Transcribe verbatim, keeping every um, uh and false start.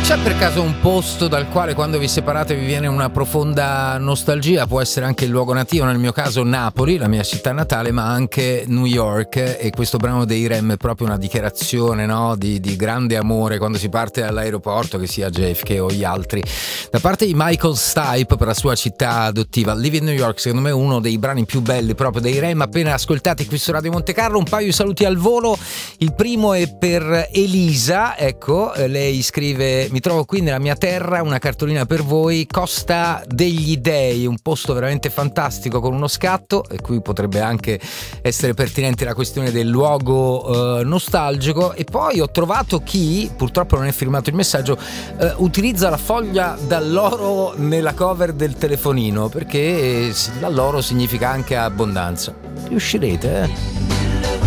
C'è per caso un posto dal quale quando vi separate vi viene una profonda nostalgia? Può essere anche il luogo nativo, nel mio caso Napoli, la mia città natale, ma anche New York, e questo brano dei Rem è proprio una dichiarazione, no, di, di grande amore quando si parte dall'aeroporto, che sia J F K o gli altri, da parte di Michael Stipe per la sua città adottiva. Live in New York, secondo me uno dei brani più belli proprio dei Rem appena ascoltati qui su Radio Monte Carlo. Un paio di saluti al volo. Il primo è per Elisa, ecco, lei scrive: mi trovo qui nella mia terra, una cartolina per voi, Costa degli Dei, un posto veramente fantastico con uno scatto, e qui potrebbe anche essere pertinente la questione del luogo eh, nostalgico. E poi ho trovato chi, purtroppo non è firmato il messaggio, eh, utilizza la foglia d'alloro nella cover del telefonino, perché l'alloro significa anche abbondanza. Riuscirete, eh?